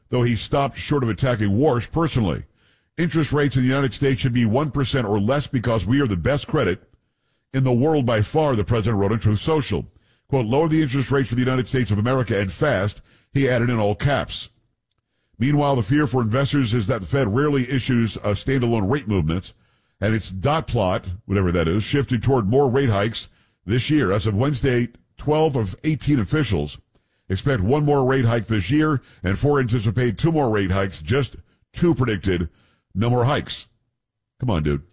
though he stopped short of attacking Warsh personally. Interest rates in the United States should be 1% or less because we are the best credit in the world by far, the president wrote on Truth Social. Quote, lower the interest rates for the United States of America and fast, he added in all caps. Meanwhile, the fear for investors is that the Fed rarely issues standalone rate movements, and its dot plot, whatever that is, shifted toward more rate hikes this year. As of Wednesday, 12 of 18 officials expect one more rate hike this year, and 4 anticipate 2 more rate hikes. Just 2 predicted no more hikes. Come on, dude.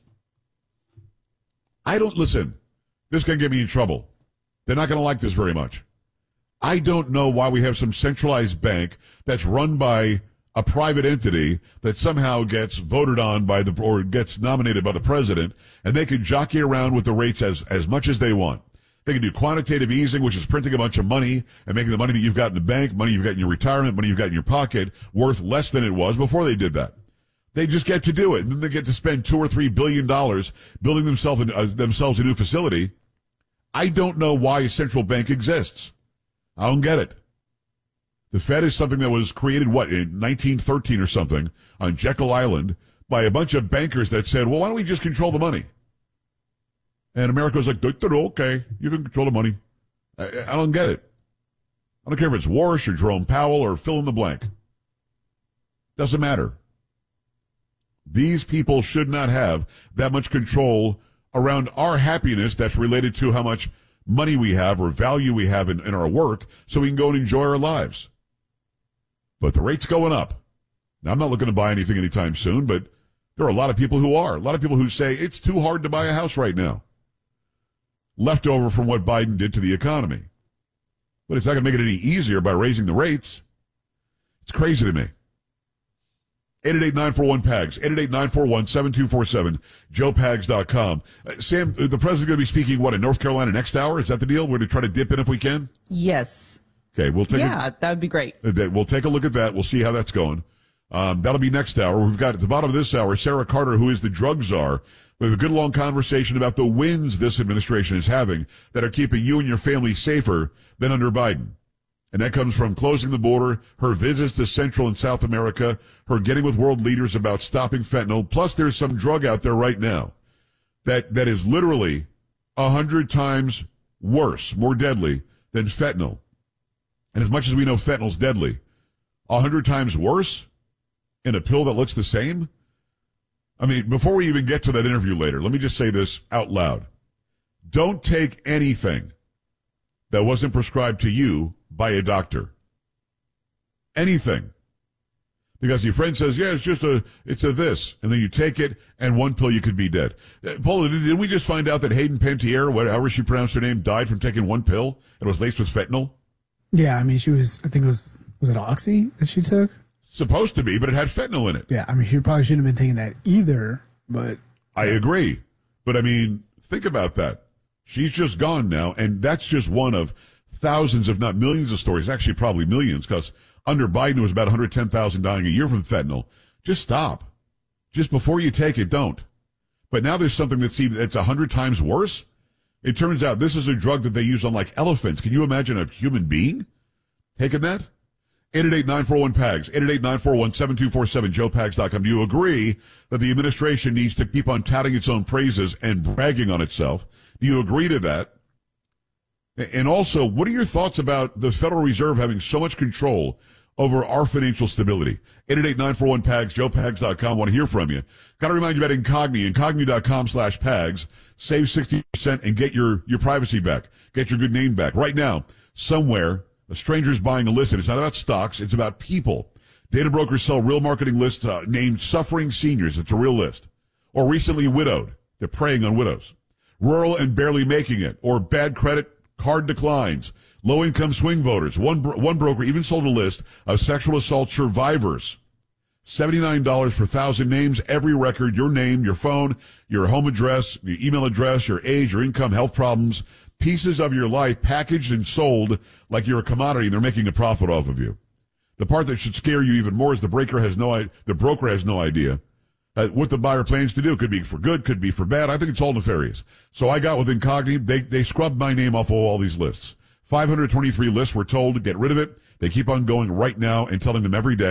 Listen, this is going to get me in trouble. They're not going to like this very much. I don't know why we have some centralized bank that's run by a private entity that somehow gets voted on by or gets nominated by the president, and they can jockey around with the rates as much as they want. They can do quantitative easing, which is printing a bunch of money and making the money that you've got in the bank, money you've got in your retirement, money you've got in your pocket worth less than it was before they did that. They just get to do it, and then they get to spend $2 or $3 billion building themselves a new facility. I don't know why a central bank exists. I don't get it. The Fed is something that was created, in 1913 or something, on Jekyll Island by a bunch of bankers that said, well, why don't we just control the money? And America was like, okay, you can control the money. I don't get it. I don't care if it's Warsh or Jerome Powell or fill in the blank. Doesn't matter. These people should not have that much control around our happiness that's related to how much money we have or value we have in our work so we can go and enjoy our lives. But the rate's going up. Now, I'm not looking to buy anything anytime soon, but there are a lot of people who are. A lot of people who say it's too hard to buy a house right now. Leftover from what Biden did to the economy. But it's not going to make it any easier by raising the rates. It's crazy to me. 888-941-PAGS, 888-941-7247, joepags.com. Sam, the president's going to be speaking, in North Carolina next hour? Is that the deal? We're going to try to dip in if we can? Yes. Okay, that would be great. We'll take a look at that. We'll see how that's going. That'll be next hour. We've got at the bottom of this hour, Sarah Carter, who is the drug czar. We have a good long conversation about the wins this administration is having that are keeping you and your family safer than under Biden. And that comes from closing the border, her visits to Central and South America, her getting with world leaders about stopping fentanyl. Plus, there's some drug out there right now that is literally 100 times worse, more deadly than fentanyl. And as much as we know fentanyl's deadly, 100 times worse in a pill that looks the same? I mean, before we even get to that interview later, let me just say this out loud. Don't take anything that wasn't prescribed to you by a doctor. Anything. Because your friend says, yeah, it's a this. And then you take it, and one pill you could be dead. Paula, did we just find out that Hayden Panettiere, however she pronounced her name, died from taking one pill and was laced with fentanyl? Yeah, I mean, was it Oxy that she took? Supposed to be, but it had fentanyl in it. Yeah, I mean, she probably shouldn't have been taking that either, but... I agree. But I mean, think about that. She's just gone now, and that's just one of thousands, if not millions of stories, actually probably millions, because under Biden it was about 110,000 dying a year from fentanyl. Just stop. Just before you take it, don't. But now there's something that's 100 times worse. It turns out this is a drug that they use on elephants. Can you imagine a human being taking that? 888-941-PAGS, 888-941-7247, joepags.com. Do you agree that the administration needs to keep on touting its own praises and bragging on itself? Do you agree to that? And also, what are your thoughts about the Federal Reserve having so much control over our financial stability? 888-941-PAGS, joepags.com. I want to hear from you. Got to remind you about Incogni, incogni.com/PAGS. Save 60% and get your privacy back. Get your good name back. Right now, somewhere, a stranger's buying a list, and it's not about stocks, it's about people. Data brokers sell real marketing lists named Suffering Seniors. It's a real list. Or recently widowed. They're preying on widows. Rural and barely making it. Or bad credit, card declines. Low-income swing voters. One broker even sold a list of sexual assault survivors. $79 per 1,000 names, every record, your name, your phone, your home address, your email address, your age, your income, health problems, pieces of your life packaged and sold like you're a commodity and they're making a profit off of you. The part that should scare you even more is the broker has no idea what the buyer plans to do. Could be for good, could be for bad. I think it's all nefarious. So I got with Incogni. They scrubbed my name off of all these lists. 523 lists. We're told to get rid of it. They keep on going right now and telling them every day.